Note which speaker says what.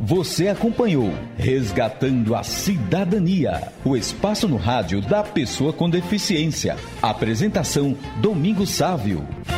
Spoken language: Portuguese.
Speaker 1: Você acompanhou Resgatando a Cidadania, o espaço no rádio da pessoa com deficiência. Apresentação: Domingos Sávio.